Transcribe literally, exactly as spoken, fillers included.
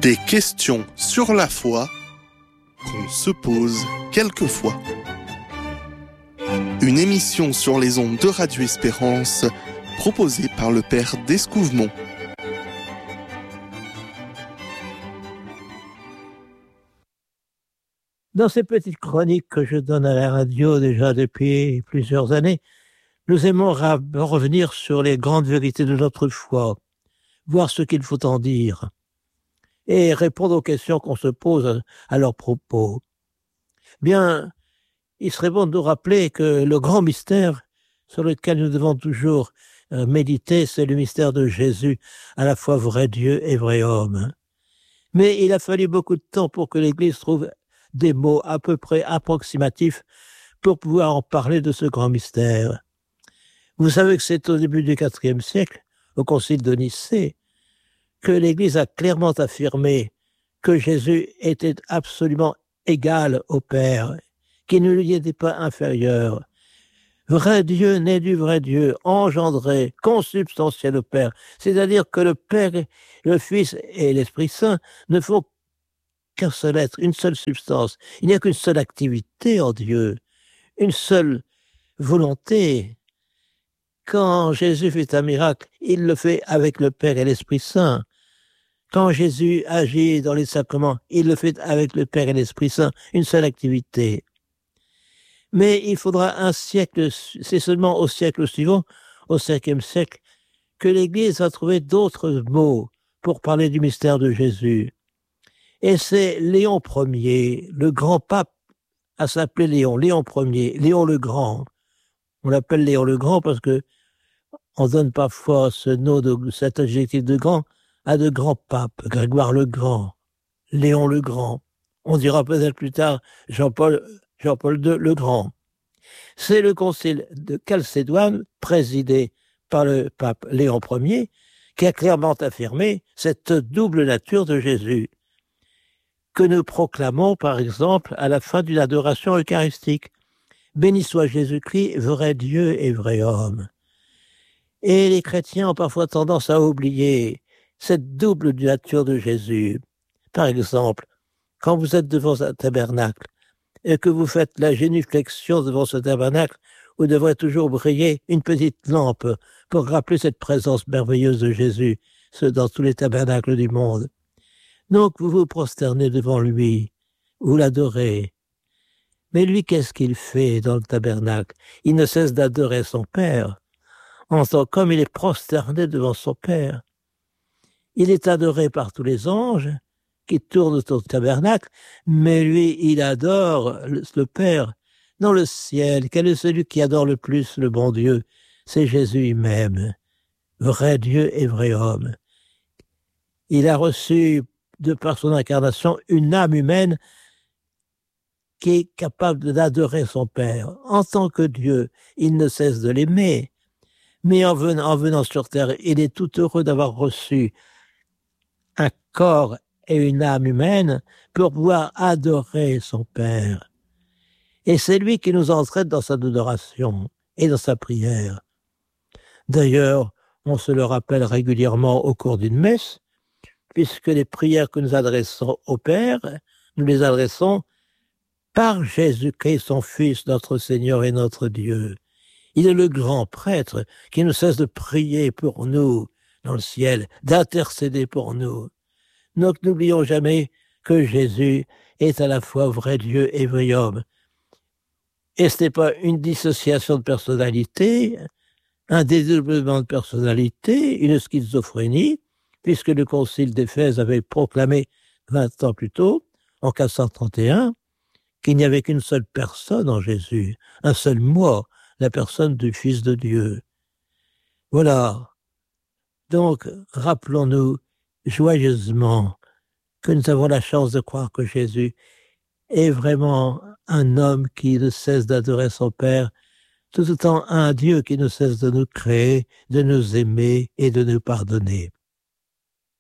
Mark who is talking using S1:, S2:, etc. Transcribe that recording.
S1: Des questions sur la foi qu'on se pose quelquefois. Une émission sur les ondes de Radio Espérance proposée par le Père d'Escouvemont.
S2: Dans ces petites chroniques que je donne à la radio déjà depuis plusieurs années, nous aimons ra- revenir sur les grandes vérités de notre foi, voir ce qu'il faut en dire, et répondre aux questions qu'on se pose à leur propos. Bien, il serait bon de nous rappeler que le grand mystère sur lequel nous devons toujours euh, méditer, c'est le mystère de Jésus, à la fois vrai Dieu et vrai homme. Mais il a fallu beaucoup de temps pour que l'Église trouve des mots à peu près approximatifs pour pouvoir en parler de ce grand mystère. Vous savez que c'est au début du quatrième siècle, au concile de Nicée, que l'Église a clairement affirmé que Jésus était absolument égal au Père, qu'il ne lui était pas inférieur. Vrai Dieu né du vrai Dieu, engendré, consubstantiel au Père. C'est-à-dire que le Père, le Fils et l'Esprit Saint ne font qu'un seul être, une seule substance. Il n'y a qu'une seule activité en Dieu, une seule volonté. Quand Jésus fait un miracle, il le fait avec le Père et l'Esprit Saint. Quand Jésus agit dans les sacrements, il le fait avec le Père et l'Esprit Saint, une seule activité. Mais il faudra un siècle, c'est seulement au siècle suivant, au cinquième siècle, que l'Église va trouver d'autres mots pour parler du mystère de Jésus. Et c'est Léon Ier, le grand pape, à s'appeler Léon, Léon Ier, Léon le Grand. On l'appelle Léon le Grand parce que on donne parfois ce nom, de, cet adjectif de grand, à de grands papes, Grégoire le Grand, Léon le Grand. On dira peut-être plus tard Jean-Paul, Jean-Paul deux le Grand. C'est le concile de Chalcédoine, présidé par le pape Léon Ier, qui a clairement affirmé cette double nature de Jésus, que nous proclamons, par exemple, à la fin d'une adoration eucharistique. Béni soit Jésus-Christ, vrai Dieu et vrai homme. Et les chrétiens ont parfois tendance à oublier cette double nature de Jésus. Par exemple, quand vous êtes devant un tabernacle et que vous faites la génuflexion devant ce tabernacle, vous devrez toujours briller une petite lampe pour rappeler cette présence merveilleuse de Jésus dans tous les tabernacles du monde. Donc vous vous prosternez devant lui, vous l'adorez. Mais lui, qu'est-ce qu'il fait dans le tabernacle? Il ne cesse d'adorer son Père, en tant comme il est prosterné devant son Père. Il est adoré par tous les anges qui tournent autour du tabernacle, mais lui, il adore le, le Père dans le ciel. Quel est celui qui adore le plus le bon Dieu? C'est Jésus lui-même, vrai Dieu et vrai homme. Il a reçu de par son incarnation, une âme humaine qui est capable d'adorer son Père. En tant que Dieu, il ne cesse de l'aimer. Mais en venant, en venant sur terre, il est tout heureux d'avoir reçu un corps et une âme humaine pour pouvoir adorer son Père. Et c'est lui qui nous entraîne dans sa adoration et dans sa prière. D'ailleurs, on se le rappelle régulièrement au cours d'une messe, puisque les prières que nous adressons au Père, nous les adressons par Jésus-Christ, son Fils, notre Seigneur et notre Dieu. Il est le grand prêtre qui ne cesse de prier pour nous dans le ciel, d'intercéder pour nous. Donc n'oublions jamais que Jésus est à la fois vrai Dieu et vrai homme. Et ce n'est pas une dissociation de personnalité, un dédoublement de personnalité, une schizophrénie, puisque le concile d'Éphèse avait proclamé vingt ans plus tôt, en quatre cent trente et un, qu'il n'y avait qu'une seule personne en Jésus, un seul moi, la personne du Fils de Dieu. Voilà. Donc, rappelons-nous joyeusement que nous avons la chance de croire que Jésus est vraiment un homme qui ne cesse d'adorer son Père, tout autant un Dieu qui ne cesse de nous créer, de nous aimer et de nous pardonner.